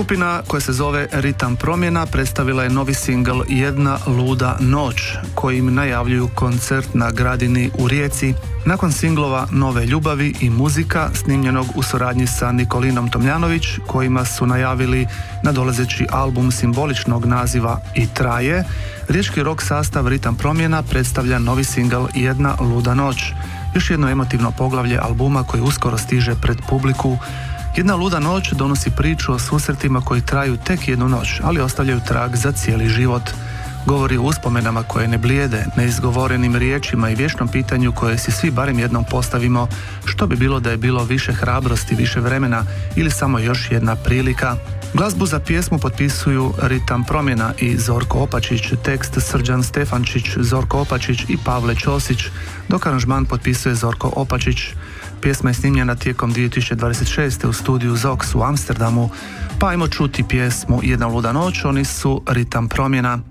Skupina koja se zove Ritam promjena predstavila je novi singl Jedna luda noć, kojim najavljuju koncert na Gradini u Rijeci, nakon singlova Nove ljubavi i muzika snimljenog u suradnji sa Nikolinom Tomljanović, kojima su najavili nadolazeći album simboličnog naziva I traje. Riječki rock sastav Ritam promjena predstavlja novi singl Jedna luda noć, još jedno emotivno poglavlje albuma koji uskoro stiže pred publiku. Jedna luda noć donosi priču o susretima koji traju tek jednu noć, ali ostavljaju trag za cijeli život. Govori o uspomenama koje ne blijede, neizgovorenim riječima i vječnom pitanju koje si svi barem jednom postavimo, što bi bilo da je bilo više hrabrosti, više vremena ili samo još jedna prilika. Glazbu za pjesmu potpisuju Ritam promjena i Zorko Opačić, tekst Srđan Stefančić, Zorko Opačić i Pavle Ćosić, dok aranžman potpisuje Zorko Opačić. Pjesma je snimljena tijekom 2026. u studiju Zox u Amsterdamu, pa ajmo čuti pjesmu Jedna luda noć, oni su Ritam promjena.